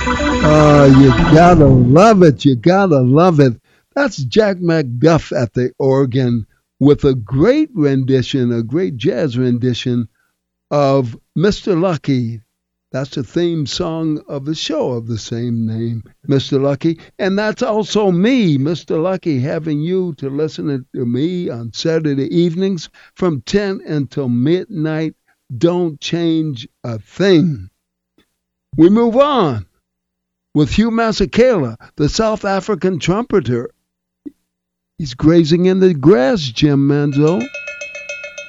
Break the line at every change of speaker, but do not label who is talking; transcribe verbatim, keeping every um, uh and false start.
Oh, you gotta love it. You gotta love it. That's Jack McDuff at the organ with a great rendition, a great jazz rendition of mister Lucky. That's the theme song of the show of the same name, mister Lucky. And that's also me, mister Lucky, having you to listen to me on Saturday evenings from ten until midnight. Don't change a thing. We move on with Hugh Masekela, the South African trumpeter. He's grazing in the grass, Jim Manzo.